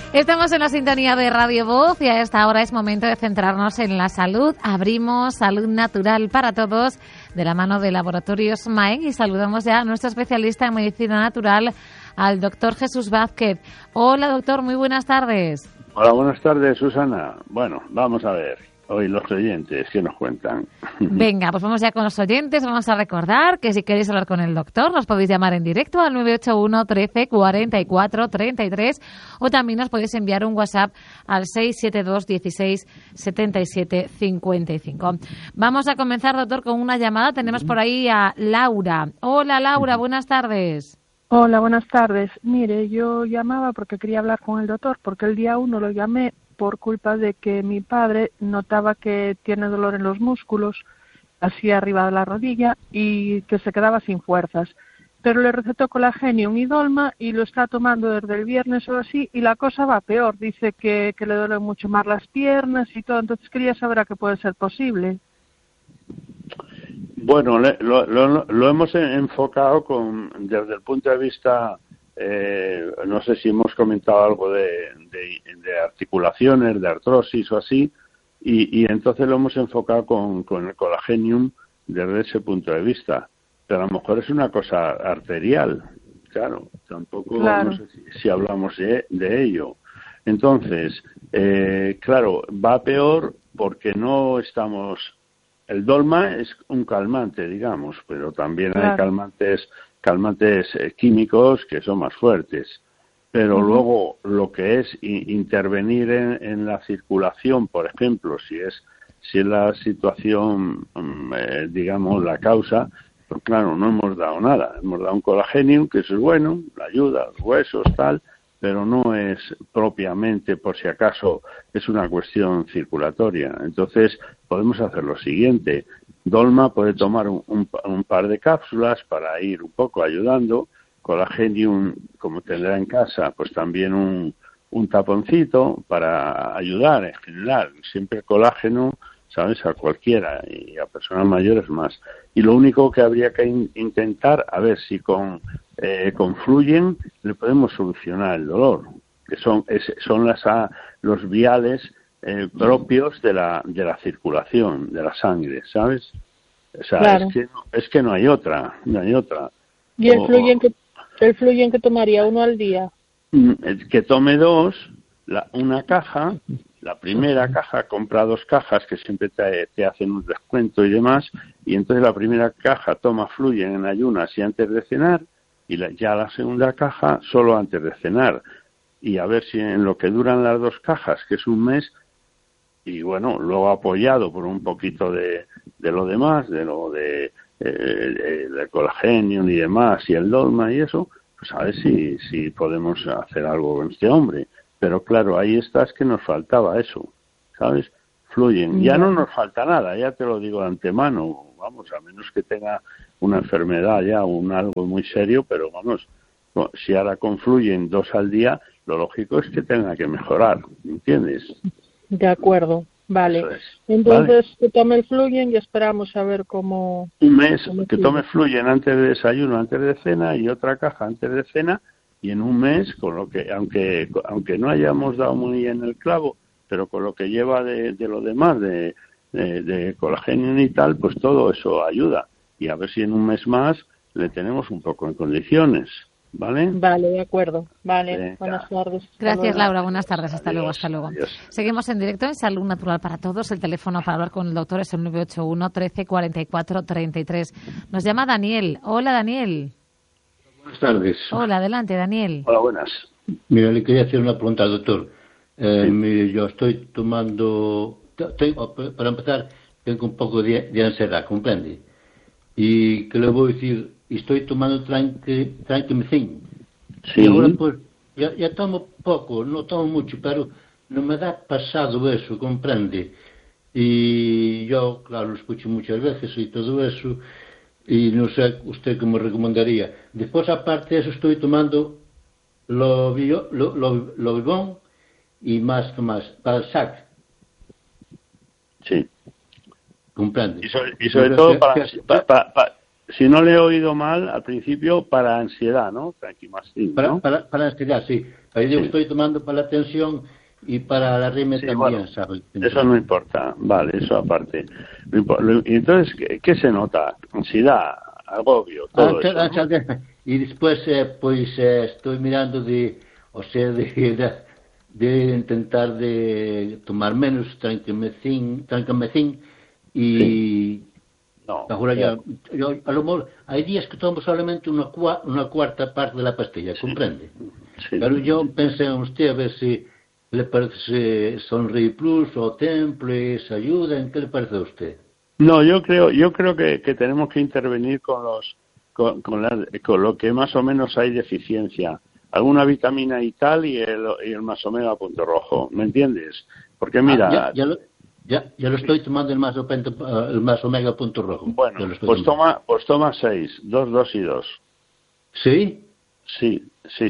Estamos en la sintonía de Radio Voz y a esta hora es momento de centrarnos en la salud. Abrimos Salud Natural para Todos de la mano de Laboratorios Maen y saludamos ya a nuestro especialista en medicina natural, al doctor Jesús Vázquez. Hola, doctor, muy buenas tardes. Hola, buenas tardes, Susana. Bueno, vamos a ver. Hoy los oyentes, ¿qué nos cuentan? Venga, pues vamos ya con los oyentes. Vamos a recordar que si queréis hablar con el doctor, nos podéis llamar en directo al 981 13 44 33 o también nos podéis enviar un WhatsApp al 672 16 77 55. Vamos a comenzar, doctor, con una llamada. Tenemos por ahí a Laura. Hola, Laura, buenas tardes. Hola, buenas tardes. Mire, yo llamaba porque quería hablar con el doctor, porque el día 1 lo llamé por culpa de que mi padre notaba que tiene dolor en los músculos, así arriba de la rodilla, y que se quedaba sin fuerzas. Pero le recetó Colagenium y Dolma y lo está tomando desde el viernes o así, y la cosa va peor. Dice que le duelen mucho más las piernas y todo, entonces quería saber a qué puede ser posible. Bueno, lo hemos enfocado desde el punto de vista, no sé si hemos comentado algo de articulaciones, de artrosis o así, y entonces lo hemos enfocado con el Colagenium desde ese punto de vista. Pero a lo mejor es una cosa arterial, claro, tampoco Claro. No sé si hablamos de ello. Entonces, claro, va peor porque no estamos... El Dolma es un calmante, digamos, pero también hay calmantes químicos que son más fuertes. Pero luego lo que es intervenir en la circulación, por ejemplo, si es la situación, digamos, la causa, pues claro, no hemos dado nada. Hemos dado un Colagenium, que eso es bueno, la ayuda, los huesos, tal, pero no es propiamente, por si acaso, es una cuestión circulatoria. Entonces, podemos hacer lo siguiente. Dolma puede tomar un par de cápsulas para ir un poco ayudando. Colagenium, como tendrá en casa, pues también un taponcito para ayudar en general. Siempre colágeno, ¿sabes? A cualquiera y a personas mayores más. Y lo único que habría que intentar, a ver si con Fluyen le podemos solucionar el dolor, que son los viales propios de la circulación, de la sangre, ¿sabes? O sea, Claro. es que no hay otra. ¿Y el Fluyen que tomaría uno al día? Que tome dos, una caja, la primera caja, compra 2 cajas que siempre te hacen un descuento y demás, y entonces la primera caja toma Fluyen en ayunas y antes de cenar, y ya la segunda caja solo antes de cenar, y a ver si en lo que duran las 2 cajas, que es un mes, y bueno, luego apoyado por un poquito de lo demás, de Colagenium y demás, y el Dolma y eso, pues a ver si podemos hacer algo con este hombre. Pero claro, ahí es que nos faltaba eso, ¿sabes? Fluyen. Ya no nos falta nada, ya te lo digo de antemano, vamos, a menos que tenga una enfermedad ya, algo muy serio, pero vamos, si ahora confluyen 2 al día, lo lógico es que tenga que mejorar, ¿entiendes? De acuerdo, vale. Entonces, que tome el Fluyen y esperamos a ver cómo... Un mes, que tome Fluyen antes de desayuno, antes de cena, y otra caja antes de cena, y en un mes, con lo que, aunque no hayamos dado muy en el clavo, pero con lo que lleva de lo demás, de Colagenium y tal, pues todo eso ayuda. Y a ver si en un mes más le tenemos un poco en condiciones, ¿vale? Vale, de acuerdo. Vale, Venga. buenas tardes. Gracias, Laura. Buenas tardes. Hasta Adiós, luego. adiós. Seguimos en directo en Salud Natural para Todos. El teléfono para hablar con el doctor es el 981 13 44 33. Nos llama Daniel. Hola, Daniel. Buenas tardes. Hola, adelante, Daniel. Hola, buenas. Mira, le quería hacer una pregunta al doctor. Mire, yo estoy tomando... para empezar, tengo un poco de ansiedad, ¿comprende? Y que le voy a decir, estoy tomando Trankemicin. Sí. Y ahora, pues, ya tomo poco, no tomo mucho, pero no me da pasado eso, ¿comprende? Y yo, claro, lo escucho muchas veces y todo eso, y no sé usted qué me recomendaría. Después, aparte de eso, estoy tomando Lobivon y más para el SAC. Sí. ¿Comprende? Y sobre todo, si no le he oído mal, al principio, para ansiedad, ¿no? Tranquimacin, ¿no? Para ansiedad, sí. Ahí yo estoy tomando para la tensión y para la rime también, bueno, ¿sabes? Eso no importa, vale, eso aparte. Y entonces, ¿qué se nota? Ansiedad, agobio, todo eso, ¿no? Y después, estoy mirando de intentar de tomar menos trancamecín y... Sí. No. Ahora yo, a lo mejor, hay días que tomo solamente una cuarta parte de la pastilla, ¿comprende? Sí. Pero yo pensé en usted a ver si le parece Sonríe Plus o Temples, ayuda, ¿en qué le parece a usted? No, yo creo que tenemos que intervenir con lo que más o menos hay deficiencia. Alguna vitamina y tal y el más omega punto rojo, ¿me entiendes? Porque mira... Ya lo estoy tomando el más omega punto rojo. Bueno, pues toma 6, 2, 2 y 2. ¿Sí? Sí.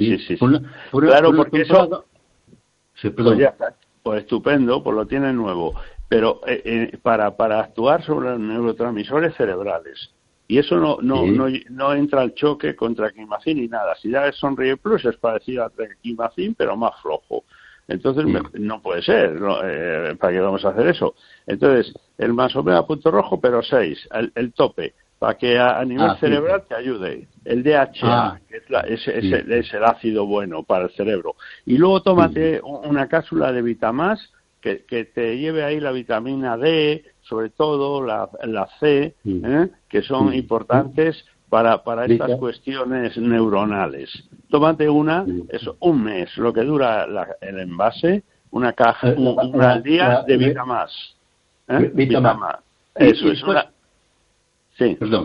Claro, porque eso... Sí, perdón. Pues ya está. Pues estupendo, pues lo tiene nuevo. Pero para actuar sobre los neurotransmisores cerebrales. Y eso no entra al choque con traquimacin ni nada. Si da Sonríe Plus es parecido a traquimacin, pero más flojo. Entonces no puede ser, ¿para qué vamos a hacer eso? Entonces, el más omega punto rojo, pero 6, el tope, para que a nivel cerebral te ayude. El DHA, que es el ácido bueno para el cerebro. Y luego tómate una cápsula de Vitamás que te lleve ahí la vitamina D, sobre todo la C, que son importantes para estas cuestiones neuronales. Tómate un mes, lo que dura el envase, una caja, una al día de Vitamás. Vitamás. Eso es una... Sí, perdón.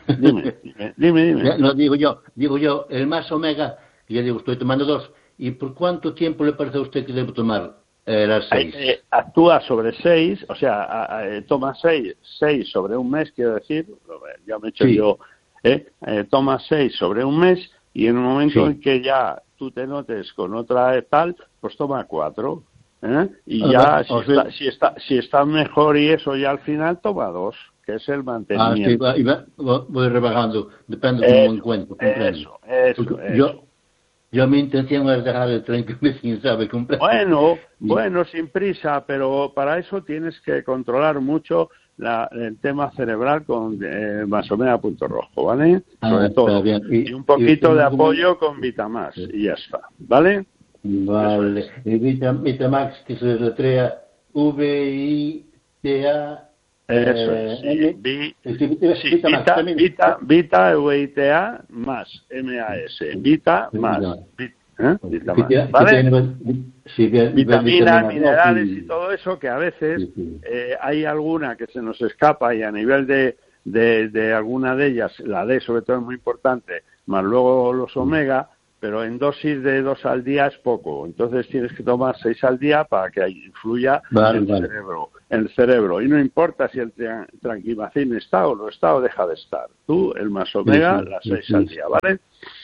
Dime. No, digo yo, el más omega, yo digo, estoy tomando 2. ¿Y por cuánto tiempo le parece a usted que debo tomar las 6? Actúa sobre 6, o sea, toma 6 sobre un mes, quiero decir, ya me he hecho yo... toma 6 sobre un mes y en el momento en que ya tú te notes con otra tal, pues toma 4. Y ya, si está mejor y eso ya al final, toma 2, que es el mantenimiento. Sí, voy rebajando, depende de cómo encuentro. Eso. Yo mi intención es dejar el tren que me sabe comprar. Bueno, sin prisa, pero para eso tienes que controlar mucho el tema cerebral con más omega punto rojo, ¿vale? Sobre todo. Y un poquito de apoyo con Vitamax y ya está, ¿vale? Vale. Y Vitamax, que se letrea V-I-T-A. Eso es. Vita, V-I-T-A, más, M-A-S. Vita, más. ¿Vale? Vitaminas, minerales y todo eso, que a veces hay alguna que se nos escapa y a nivel de alguna de ellas, la D sobre todo es muy importante, más luego los omega, pero en dosis de 2 al día es poco. Entonces tienes que tomar 6 al día para que influya en el cerebro. Y no importa si el tranquimacin está o no está o deja de estar. Tú, el más omega, las 6 al día, ¿vale?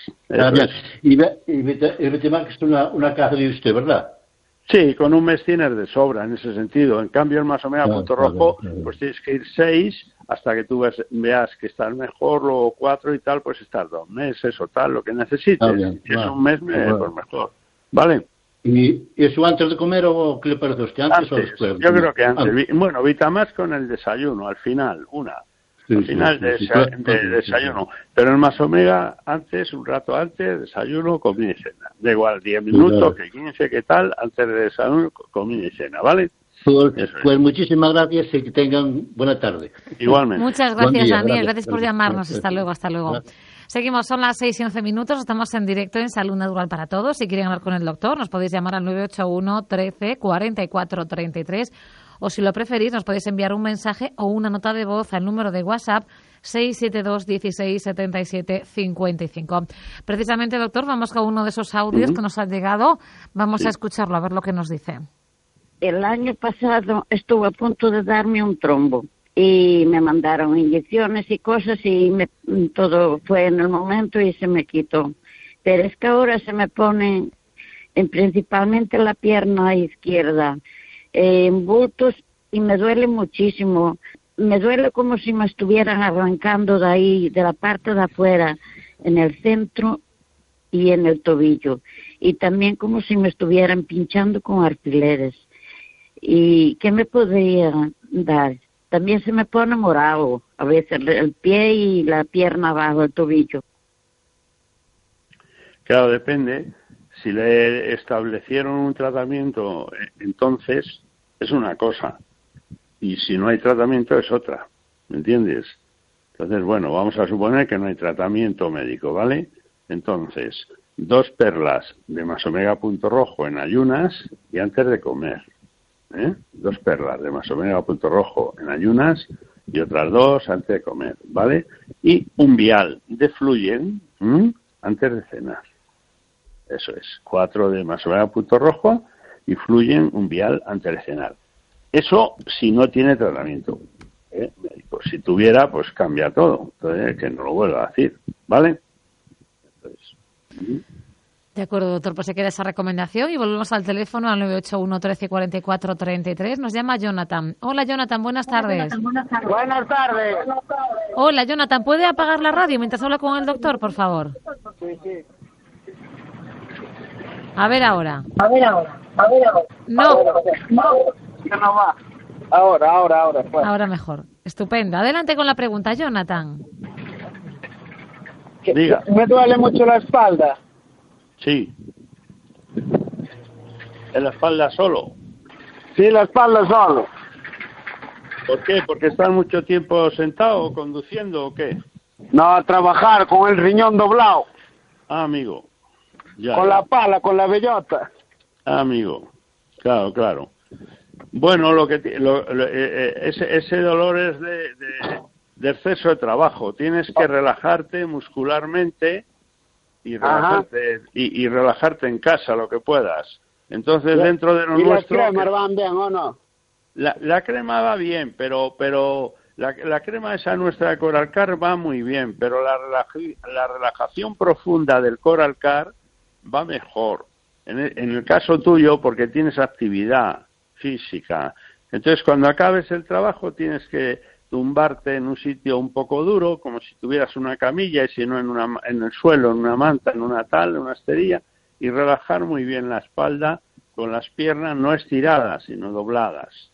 Y Vitamax es una caja de usted, ¿verdad? Sí, con un mes tienes de sobra en ese sentido. En cambio, el más omega punto rojo, pues tienes que ir 6 hasta que tú veas que estás mejor, luego 4 y tal, pues estás 2 meses o tal, lo que necesites. Si es un mes, pues mejor. ¿Vale? ¿Y eso antes de comer o qué le parece a usted? ¿Antes o después? Yo creo que antes. Bueno, Vitamax con el desayuno, al final, al final de desayuno. Pero el más omega, un rato antes, desayuno, comida y cena. Da igual, 10 minutos, que 15, que tal, antes de desayuno, comida y cena, ¿vale? Pues muchísimas gracias y que tengan buena tarde. Igualmente. Muchas gracias, Daniel. Gracias por llamarnos. Hasta luego. Seguimos, son las 6:11. Estamos en directo en Salud Natural para Todos. Si quieren hablar con el doctor, nos podéis llamar al 981 13 44 33. O si lo preferís, nos podéis enviar un mensaje o una nota de voz al número de WhatsApp 672 16 77 55. Precisamente, doctor, vamos con uno de esos audios que nos han llegado. Vamos a escucharlo, a ver lo que nos dice. El año pasado estuve a punto de darme un trombo y me mandaron inyecciones y cosas y todo fue en el momento y se me quitó. Pero es que ahora se me pone principalmente la pierna izquierda en bultos y me duele muchísimo. Me duele como si me estuvieran arrancando de ahí, de la parte de afuera, en el centro y en el tobillo. y también como si me estuvieran pinchando con alfileres. ¿Y qué me podría dar? También se me pone morado, a veces el pie y la pierna abajo, el tobillo. Claro, depende. Si le establecieron un tratamiento, entonces es una cosa. Y si no hay tratamiento es otra. ¿Me entiendes? Entonces, bueno, vamos a suponer que no hay tratamiento médico, ¿vale? Entonces, 2 perlas de Masomega Punto Rojo en ayunas y antes de comer. 2 perlas de Masomega Punto Rojo en ayunas y otras 2 antes de comer, ¿vale? Y un vial de Fluyen antes de cenar. Eso es, 4 de Masomega Punto Rojo y Fluyen un vial antes de cenar. Eso si no tiene tratamiento médico. Si tuviera, pues cambia todo. Entonces, que no lo vuelva a decir, ¿vale? Entonces, De acuerdo, doctor, pues se queda esa recomendación y volvemos al teléfono al 981 13 44 33. Nos llama Jonathan. Hola, Jonathan, buenas tardes. Buenas tardes. Hola, Jonathan, ¿puede apagar la radio mientras habla con el doctor, por favor? Sí. A ver ahora. No. Ya no va. Ahora. Pues. Ahora mejor. Estupendo. Adelante con la pregunta, Jonathan. diga. Me duele mucho la espalda. Sí. ¿En la espalda solo? Sí, la espalda solo. ¿Por qué? ¿Porque estás mucho tiempo sentado conduciendo o qué? No, a trabajar con el riñón doblado. Ah, amigo. Ya, con la pala, con la bellota. Ah, amigo. Claro. Bueno, ese dolor es de exceso de trabajo. Tienes que relajarte muscularmente y relajarte en casa lo que puedas. Entonces, dentro de lo nuestro... ¿Y las cremas van bien o no? La crema va bien, pero la crema esa nuestra de Coralcar va muy bien, pero la relajación profunda del Coralcar va mejor. En el caso tuyo, porque tienes actividad física. Entonces, cuando acabes el trabajo, tienes que tumbarte en un sitio un poco duro, como si tuvieras una camilla, y si no en el suelo, en una manta, en una esterilla, y relajar muy bien la espalda con las piernas no estiradas, sino dobladas.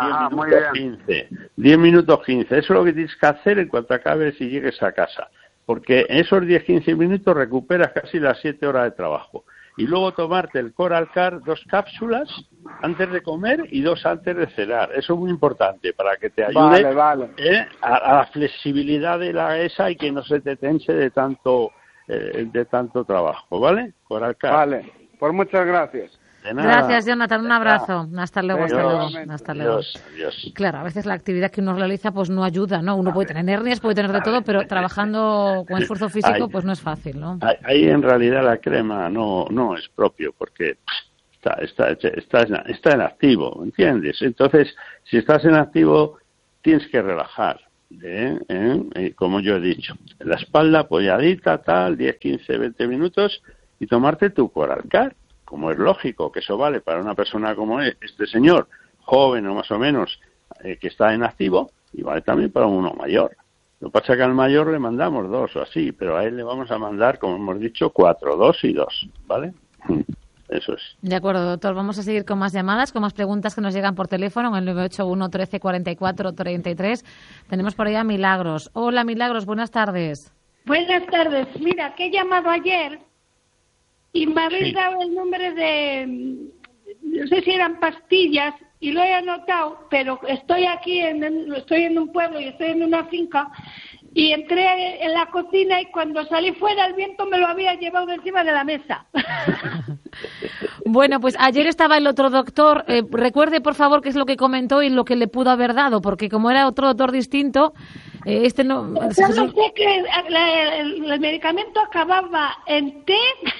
10 minutos 15. Eso es lo que tienes que hacer en cuanto acabes y llegues a casa. Porque en esos 10-15 minutos recuperas casi las 7 horas de trabajo. Y luego tomarte el Coralcar 2 cápsulas antes de comer y 2 antes de cenar. Eso es muy importante para que te ayude a la flexibilidad de la esa y que no se te tense de tanto trabajo, ¿vale? Coralcar. Vale, pues muchas gracias. Gracias, Jonathan. Un abrazo. Hasta luego. Adiós. Claro, a veces la actividad que uno realiza pues no ayuda, ¿no? Uno puede tener hernias, puede tener de todo, pero trabajando con esfuerzo físico pues no es fácil, ¿no? Ahí en realidad la crema no es propio porque está en activo, ¿entiendes? Entonces, si estás en activo, tienes que relajar, como yo he dicho. La espalda apoyadita, 10, 15, 20 minutos y tomarte tu Coralcar. Como es lógico que eso vale para una persona como este señor, joven o más o menos, que está en activo, y vale también para uno mayor. Lo que pasa es que al mayor le mandamos 2 o así, pero a él le vamos a mandar, como hemos dicho, 4, 2 y 2, ¿vale? Eso es. De acuerdo, doctor. Vamos a seguir con más llamadas, con más preguntas que nos llegan por teléfono en el 981 13 44 33. Tenemos por ahí a Milagros. Hola, Milagros, buenas tardes. Buenas tardes. Mira, que he llamado ayer y me habéis dado el nombre de, no sé si eran pastillas, y lo he anotado, pero estoy aquí, estoy en un pueblo y estoy en una finca, y entré en la cocina y cuando salí fuera el viento me lo había llevado de encima de la mesa. Bueno, pues ayer estaba el otro doctor. Recuerde, por favor, qué es lo que comentó y lo que le pudo haber dado, porque como era otro doctor distinto, este no... Yo no sé que el medicamento acababa en T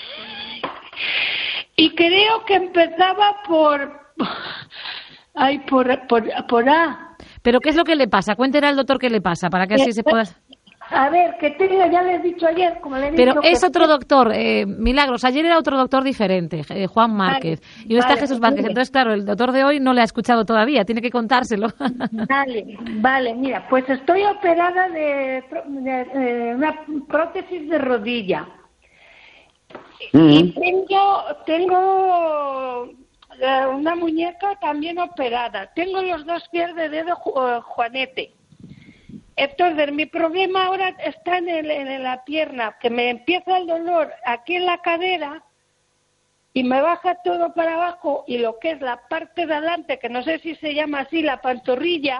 y creo que empezaba por A. ¿Pero qué es lo que le pasa? Cuéntele al doctor qué le pasa, para que así se pueda... A ver, que ya le he dicho ayer, como le he dicho... Pero es otro doctor, Milagros, ayer era otro doctor diferente, Juan Márquez, y hoy está Jesús Vázquez. Entonces, claro, el doctor de hoy no le ha escuchado todavía, tiene que contárselo. Vale, mira, pues estoy operada de una prótesis de rodilla. Y tengo una muñeca también operada. Tengo los 2 pies de dedo juanete. Entonces, mi problema ahora está en la pierna, que me empieza el dolor aquí en la cadera y me baja todo para abajo, y lo que es la parte de adelante, que no sé si se llama así, la pantorrilla,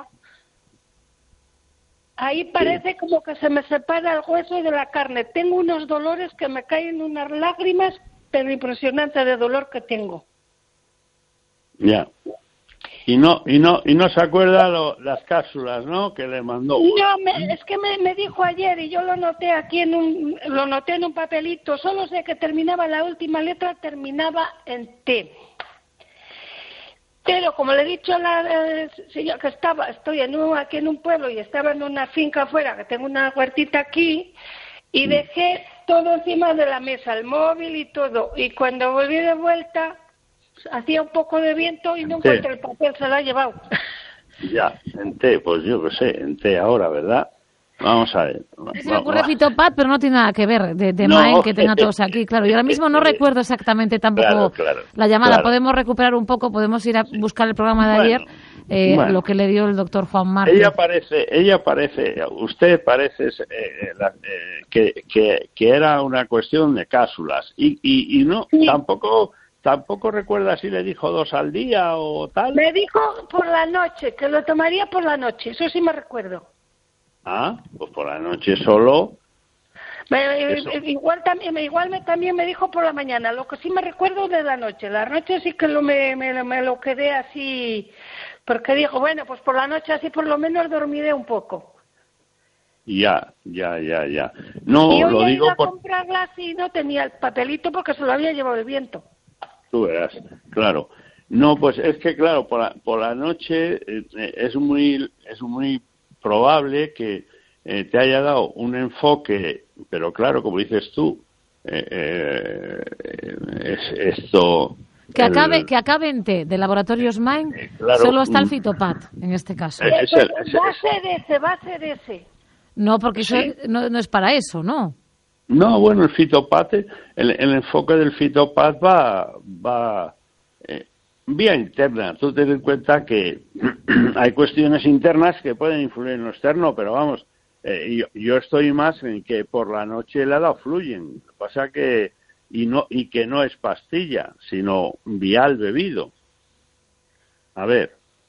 ahí parece como que se me separa el hueso de la carne. Tengo unos dolores que me caen unas lágrimas, pero impresionante de dolor que tengo. Ya. Y no se acuerda las cápsulas, ¿no? Que le mandó. No, es que me dijo ayer y yo lo noté aquí en un papelito. Solo sé que terminaba, la última letra terminaba en T. Pero como le he dicho a la señora que estoy aquí en un pueblo y estaba en una finca afuera, que tengo una huertita aquí, y dejé todo encima de la mesa, el móvil y todo. Y cuando volví de vuelta, hacía un poco de viento y no encontré el papel, se lo ha llevado. Ya, en té, pues yo qué sé, en té ahora, ¿verdad? Vamos a ver. Se me ocurre Fitopat, pero no tiene nada que ver de Maen, que tenga todos aquí, claro. Y ahora mismo no recuerdo exactamente tampoco la llamada. Claro. Podemos recuperar un poco, podemos ir a buscar el programa de ayer, lo que le dio el doctor Juan Martín. Usted parece que era una cuestión de cápsulas. Y no, sí. Tampoco recuerda si le dijo 2 al día o tal. Me dijo por la noche, que lo tomaría por la noche, eso sí me recuerdo. Ah, pues por la noche solo. Igual también me dijo por la mañana, lo que sí me recuerdo de la noche. La noche sí que me lo quedé así, porque dijo, bueno, pues por la noche así por lo menos dormiré un poco. Ya. No, y hoy lo digo a comprarla y no tenía el papelito porque se lo había llevado el viento. Tú verás, claro. No, pues es que claro, por la noche es muy probable que te haya dado un enfoque, pero claro, como dices tú, es esto. Que acabe en T, de Laboratorios Maen, claro, solo está el Fitopat, en este caso. Va a ser ese. No, porque eso no es para eso, ¿no? No, bueno, el Fitopat, el enfoque del Fitopat va vía interna. Tú ten en cuenta que hay cuestiones internas que pueden influir en lo externo, pero vamos, yo estoy más en que por la noche le ha dado Fluyen. Lo que pasa que que no es pastilla, sino vial bebido. A ver.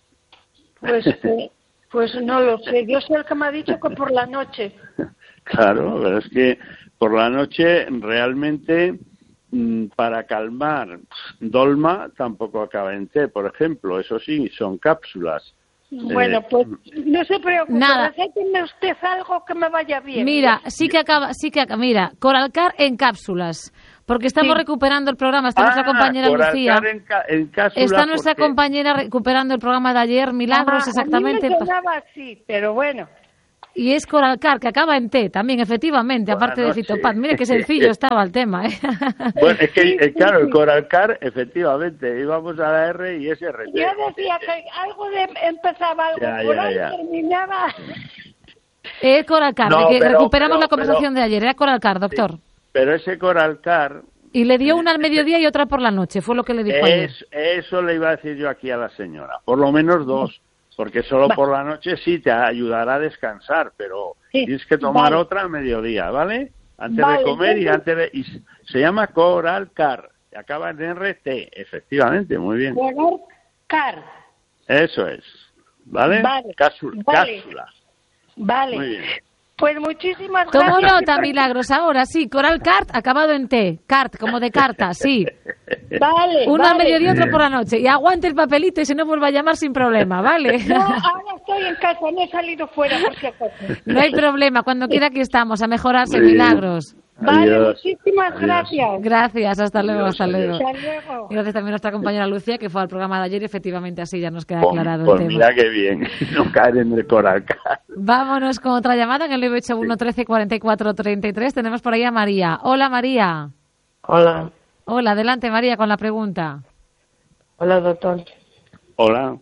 Pues no lo sé. Yo sé el que me ha dicho que por la noche. Claro, pero es que por la noche realmente para calmar dolma tampoco acaba en té, por ejemplo. Eso sí, son cápsulas. Bueno, pues no se preocupe. Nada. Recéteme usted algo que me vaya bien. Mira, sí que acaba. Mira, Coralcar en cápsulas. Porque estamos recuperando el programa. Está nuestra compañera Lucía. En cápsula está nuestra compañera recuperando el programa de ayer, Milagros, exactamente. A mí me sonaba así, pero bueno. Y es Coralcar, que acaba en T también, efectivamente, aparte de Fitopat. Mire qué sencillo estaba el tema, ¿eh? Bueno, es que, claro, el Coralcar, efectivamente, íbamos a la R y es RT. Yo decía que empezaba algo por ahí, terminaba... Coralcar, recuperamos la conversación de ayer, era Coralcar, doctor. Sí. Pero ese Coralcar... Y le dio una al mediodía y otra por la noche, fue lo que le dijo ayer. Eso le iba a decir yo aquí a la señora, por lo menos 2. Porque solo por la noche sí te ayudará a descansar, pero tienes que tomar otra al mediodía, ¿vale? Antes de comer y antes de... Y se llama Coralcar, acaba en RT, efectivamente, muy bien. Coralcar. Eso es, ¿vale? Cápsula. Vale. Muy bien. Pues muchísimas gracias. Tomo nota, Milagros, ahora sí, Coralcar acabado en T, cart, como de carta, sí. Vale. Uno al mediodía y otro por la noche. Y aguante el papelito y si no vuelva a llamar sin problema, ¿vale? No, ahora estoy en casa, no he salido fuera por si acaso. No hay problema, cuando quiera aquí estamos, a mejorarse, Milagros. Vale, muchísimas gracias. Gracias, hasta luego. Hasta luego. Y gracias también a nuestra compañera Lucía, que fue al programa de ayer y efectivamente así ya nos queda aclarado el tema. Mira qué bien, no caer en el Coralcar. Vámonos con otra llamada en el 981 13 44 33. Tenemos por ahí a María. Hola, María. Hola. Hola, adelante, María, con la pregunta. Hola, doctor. Hola.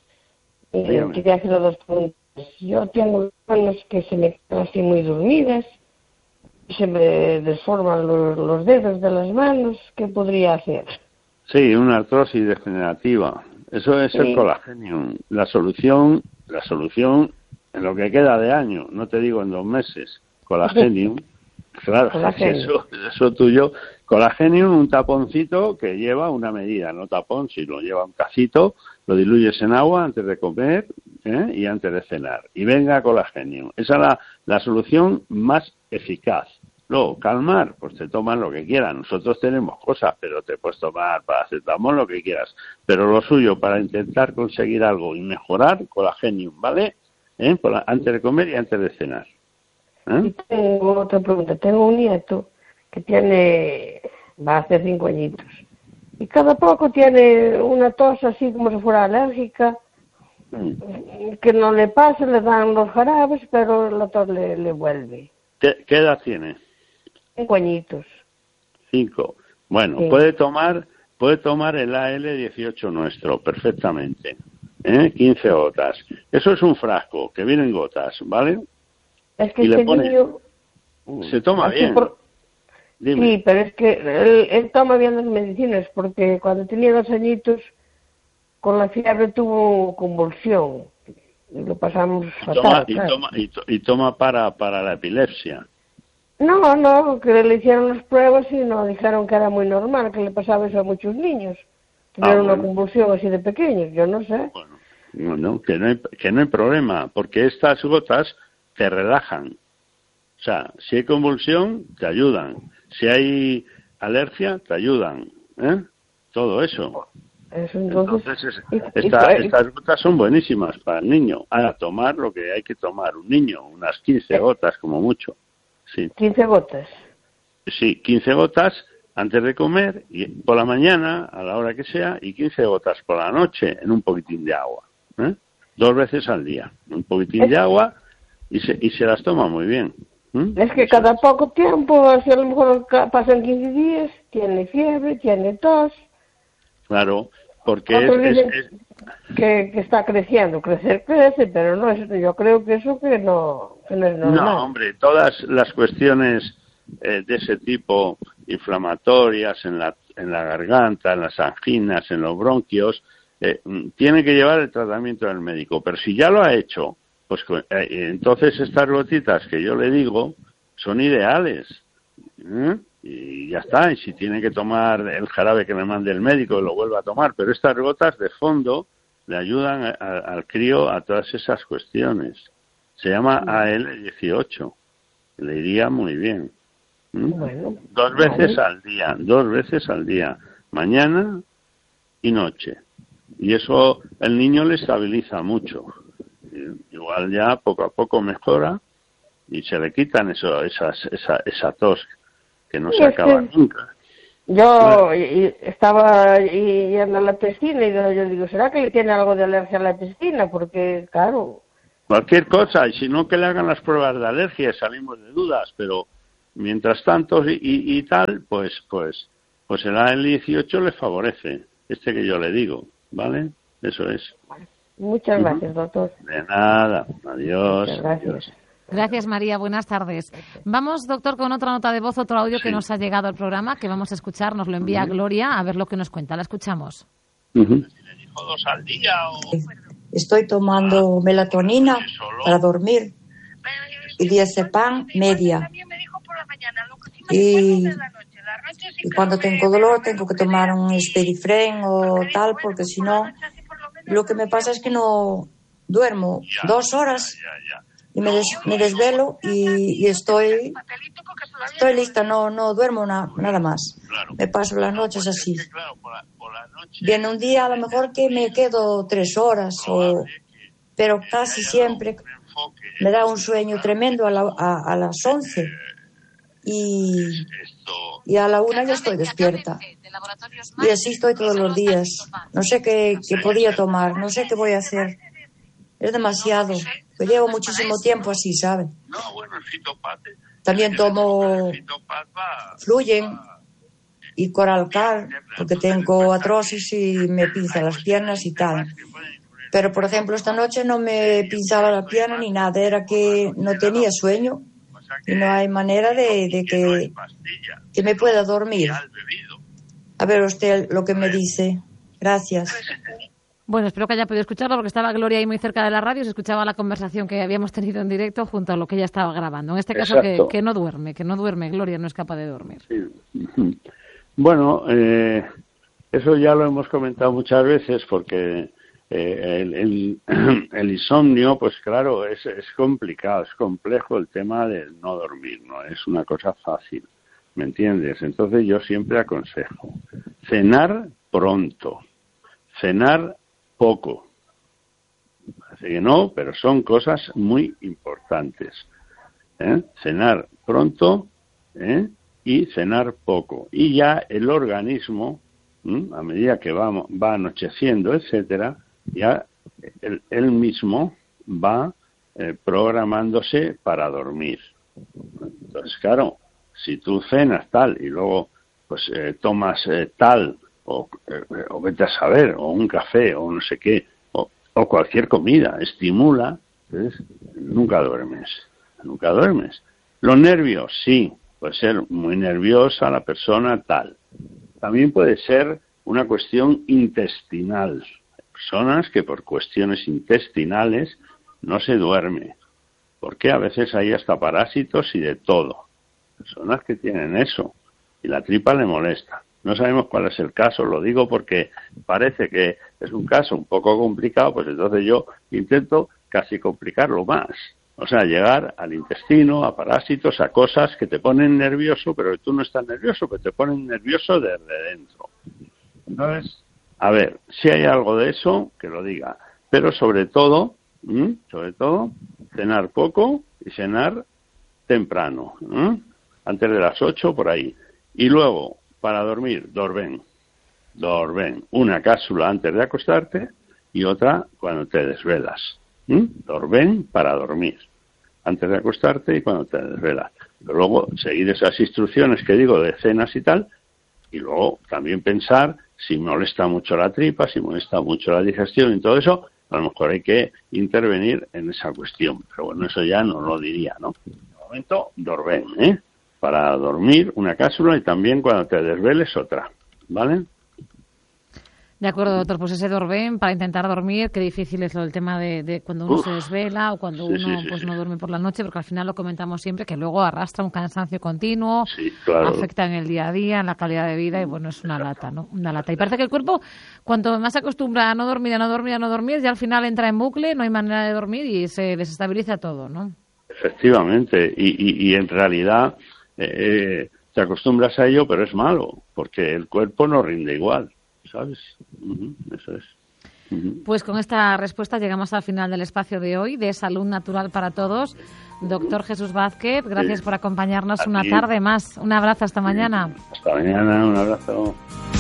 Quería hacer 2 preguntas. Yo tengo manos que se me quedan así muy dormidas se me desforman los dedos de las manos. ¿Qué podría hacer? Sí, una artrosis degenerativa. Eso es el Colagenium. La solución en lo que queda de año, no te digo en 2 meses, Colagenium. Claro, eso tuyo. Colagenium, un taponcito que lleva una medida, no tapón, sino lleva un cacito, lo diluyes en agua antes de comer y antes de cenar. Y venga Colagenium. Esa es la solución más eficaz. Luego, calmar, pues te tomas lo que quieras. Nosotros tenemos cosas, pero te puedes tomar paracetamol, lo que quieras. Pero lo suyo, para intentar conseguir algo y mejorar, Colagenium, ¿vale? Antes de comer y antes de cenar. Y tengo otra pregunta. Tengo un nieto que va a hacer 5 añitos. Y cada poco tiene una tos así como si fuera alérgica, que no le pasa, le dan los jarabes, pero la tos le vuelve. ¿Qué edad tiene? 5 añitos. 5. Bueno, sí. puede tomar el AL18 nuestro perfectamente. 15 gotas. Eso es un frasco que viene en gotas, ¿vale? Es que y este niño se toma bien. Sí, pero es que él toma bien las medicinas, porque cuando tenía 2 añitos, con la fiebre tuvo convulsión. Y lo pasamos fatal. Y toma para la epilepsia. No, que le hicieron las pruebas y nos dijeron que era muy normal, que le pasaba eso a muchos niños. Tener una convulsión así de pequeños, yo no sé. Bueno, que no hay problema, porque estas gotas te relajan. O sea, si hay convulsión, te ayudan. Si hay alergia, te ayudan. Todo eso. Entonces estas gotas son buenísimas para el niño. A tomar lo que hay que tomar un niño, unas 15 gotas como mucho. Sí. 15 gotas. Sí, 15 gotas antes de comer, y por la mañana, a la hora que sea, y 15 gotas por la noche en un poquitín de agua. 2 veces al día. Un poquitín de agua y se las toma muy bien. Es que cada poco tiempo, así a lo mejor pasan 15 días, tiene fiebre, tiene tos. Claro, porque que está creciendo, crece, pero no es, yo creo que eso que no es normal. No, hombre, todas las cuestiones de ese tipo, inflamatorias en la garganta, en las anginas, en los bronquios, tiene que llevar el tratamiento del médico. Pero si ya lo ha hecho, pues entonces estas gotitas que yo le digo son ideales. Y ya está. Y si tiene que tomar el jarabe que le mande el médico, lo vuelva a tomar. Pero estas gotas de fondo le ayudan al crío a todas esas cuestiones. Se llama AL18. Le iría muy bien. Bueno, 2 veces al día. 2 veces al día. Mañana y noche. Y eso el niño le estabiliza mucho. Igual ya poco a poco mejora y se le quitan esa tos que no se acaba nunca. Yo estaba yendo a la piscina y yo digo, ¿será que le tiene algo de alergia a la piscina? Porque, claro... Cualquier cosa, y si no que le hagan las pruebas de alergia, salimos de dudas, pero mientras tanto y tal, pues el AL18 le favorece, que yo le digo, ¿vale? Eso es. Muchas gracias, doctor. De nada, adiós. Muchas gracias. Adiós. Gracias, María. Buenas tardes. Vamos, doctor, con otra nota de voz, otro audio que nos ha llegado al programa, que vamos a escuchar. Nos lo envía Gloria, a ver lo que nos cuenta. La escuchamos. Si le dijo 2 al día o... Estoy tomando melatonina para dormir y diazepam media. Y cuando tengo dolor tengo que tomar un Esperifren o tal, porque si no, lo que me pasa es que no duermo 2 horas y me desvelo y estoy lista, no duermo nada más. Me paso las noches así. Viene un día a lo mejor que me quedo 3 horas, pero casi siempre me da un sueño tremendo a las 11 y a la 1 ya estoy despierta. Y así estoy todos los días. No sé qué podía tomar, no sé qué voy a hacer. Es demasiado. Pues llevo muchísimo tiempo así, ¿saben? También tomo Fluyen y Coralcal, porque tengo artrosis y me pinza las piernas y tal. Pero, por ejemplo, esta noche no me pinzaba la pierna ni nada, era que no tenía sueño y no hay manera de que me pueda dormir. A ver usted lo que me dice. Gracias. Bueno, espero que haya podido escucharlo porque estaba Gloria ahí muy cerca de la radio y se escuchaba la conversación que habíamos tenido en directo junto a lo que ella estaba grabando. En este caso que no duerme, Gloria no es capaz de dormir. Sí. Bueno, eso ya lo hemos comentado muchas veces porque el insomnio, pues claro, es complicado, es complejo el tema del no dormir, no es una cosa fácil, ¿me entiendes? Entonces yo siempre aconsejo cenar pronto, cenar poco. Así que no, pero son cosas muy importantes. Cenar pronto y cenar poco. Y ya el organismo, a medida que va anocheciendo, etcétera, ya él mismo va programándose para dormir. Entonces, claro, si tú cenas tal y luego pues tomas tal o vete a saber, o un café, o no sé qué, o cualquier comida, estimula, entonces nunca duermes. Los nervios, sí, puede ser muy nerviosa la persona tal. También puede ser una cuestión intestinal. Hay personas que por cuestiones intestinales no se duerme, porque a veces hay hasta parásitos y de todo. Personas que tienen eso y la tripa le molesta. No sabemos cuál es el caso, lo digo porque parece que es un caso un poco complicado, pues entonces yo intento casi complicarlo más. O sea, llegar al intestino, a parásitos, a cosas que te ponen nervioso, pero que tú no estás nervioso, que te ponen nervioso desde dentro. Entonces, a ver, si hay algo de eso, que lo diga. Pero sobre todo, cenar poco y cenar temprano, antes de las 8 por ahí. Y luego, para dormir, dorben. Una cápsula antes de acostarte y otra cuando te desvelas. Dorben para dormir. Antes de acostarte y cuando te desvelas. Pero luego seguir esas instrucciones que digo de cenas y tal. Y luego también pensar si molesta mucho la tripa, si molesta mucho la digestión y todo eso. A lo mejor hay que intervenir en esa cuestión. Pero bueno, eso ya no lo diría, ¿no? De momento, dorben, para dormir una cápsula y también cuando te desveles otra, ¿vale? De acuerdo, doctor, pues ese dorben para intentar dormir, qué difícil es lo del tema de cuando uno se desvela o cuando uno no duerme por la noche, porque al final lo comentamos siempre que luego arrastra un cansancio continuo, afecta en el día a día, en la calidad de vida y bueno, es una lata, ¿no? Una lata. Y parece que el cuerpo, cuanto más se acostumbra a no dormir, ya al final entra en bucle, no hay manera de dormir y se desestabiliza todo, ¿no? Efectivamente, y en realidad te acostumbras a ello, pero es malo, porque el cuerpo no rinde igual, ¿sabes? Eso es. Pues con esta respuesta llegamos al final del espacio de hoy, de Salud Natural para Todos. Doctor Jesús Vázquez, gracias por acompañarnos una tarde más. Un abrazo, hasta mañana. Hasta mañana, un abrazo.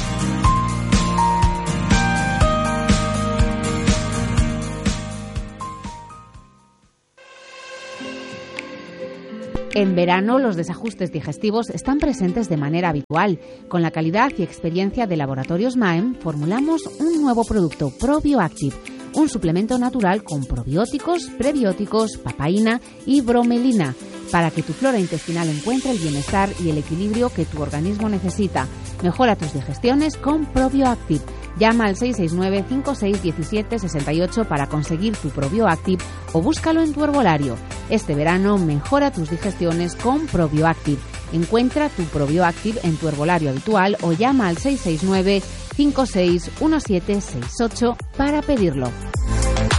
En verano, los desajustes digestivos están presentes de manera habitual. Con la calidad y experiencia de Laboratorios Maem, formulamos un nuevo producto, ProbioActive, un suplemento natural con probióticos, prebióticos, papaína y bromelina, para que tu flora intestinal encuentre el bienestar y el equilibrio que tu organismo necesita. Mejora tus digestiones con ProbioActive. Llama al 669-5617-68 para conseguir tu ProbioActive o búscalo en tu herbolario. Este verano mejora tus digestiones con ProbioActive. Encuentra tu ProbioActive en tu herbolario habitual o llama al 669-561768 para pedirlo.